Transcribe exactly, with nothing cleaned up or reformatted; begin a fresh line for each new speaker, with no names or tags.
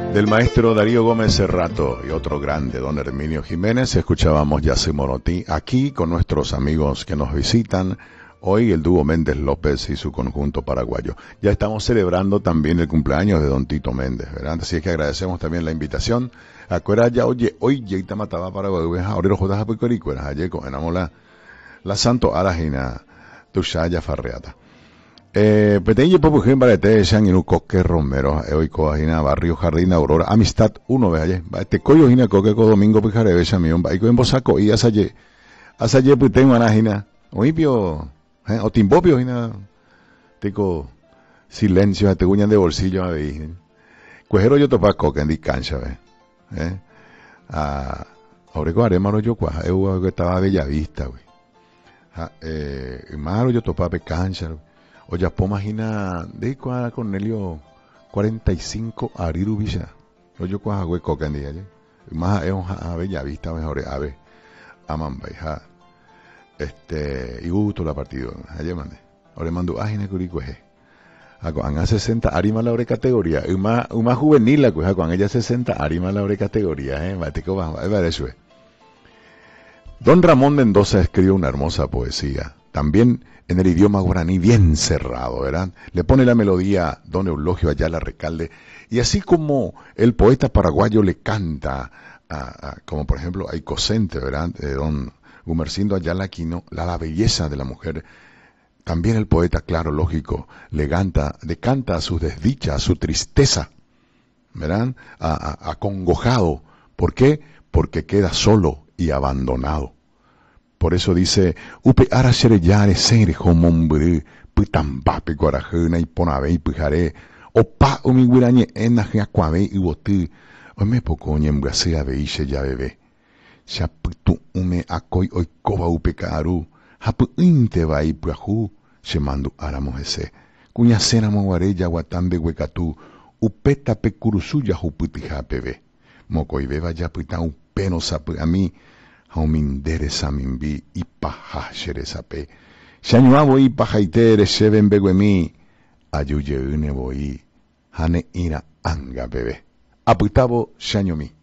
Del maestro Darío Gómez Cerrato y otro grande, don Herminio Jiménez, escuchábamos Yace Monotí aquí con nuestros amigos que nos visitan. Hoy el dúo Méndez López y su conjunto paraguayo. Ya estamos celebrando también el cumpleaños de don Tito Méndez, ¿verdad? Así es que agradecemos también la invitación. Acuérdate ya, oye, hoy ya mataba para ahora los jodas a Puicoricueras, ayer cogenamos la, la santo arajina, tushaya farreata. Eh, Peteño Popujín Barete, Shan y Coque Romero, hoy coagina Barrio Jardín Aurora, Amistad uno, ve ayer, este coyo gina coque co domingo pijare, ve shamión, va y en bosaco y asaye, asaye puten anajina, oipio, eh, o timbopio gina, tico, silencio, te guñan de bolsillo a ver, cuejero yo topa coque en di cancha, ve, eh, a, ahora co aremaro yo cuaja, eu que estaba a bella vista, güey, eh, malo yo topa pe cancha, o ya po imagina de cuadra Cornelio cuarenta y cinco ariru villa o yo cuaja güey coca en día más es un ave ya vista mejor ave amamba hija este y gusto la partido ayer mandé ahora mando ajina curicueje a sesenta arima la categoría y más y más juvenil la cueja con ella sesenta arima la categoría eh mateco va a ver eso. Don Ramón Mendoza escribe una hermosa poesía, también en el idioma guaraní bien cerrado, ¿verdad? Le pone la melodía don Eulogio Ayala Recalde, y así como el poeta paraguayo le canta, a, a, como por ejemplo a Icocente, ¿verdad? De don Gumercindo Ayala Aquino, la, la belleza de la mujer, también el poeta, claro, lógico, le canta, le canta a su desdicha, a su tristeza, ¿verdad? A, a, acongojado. ¿Por qué? Porque queda solo y abandonado. Por eso dice, upe ara sereyare sere homombre, pitambape guarajena y ponabe y pijare, opa umiguirañe enaje aquabe y botu, o me pocoñe mgasea beishe ya bebé. Shaputu ume akoi oikoba upe karu, hapu inte va y puahu, shemandu aramojese. Cuña cena moguare yaguatambe huecatú, upeta pecurusuya juputija bebé. Moco y beba ya pita upeno sape a mí, haumindere samimbi y paja sheresape. Shañuabo y pajaitere sheben beguemi, ayuye une boi, hane ira anga bebé. Aputabo shañomi.